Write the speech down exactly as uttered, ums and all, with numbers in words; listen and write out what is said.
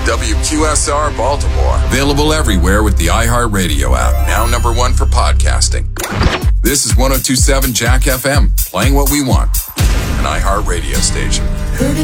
W Q S R Baltimore. Available everywhere with the iHeartRadio app, now number one for podcasting. This is one oh two point seven Jack F M, playing what we want. An iHeartRadio station.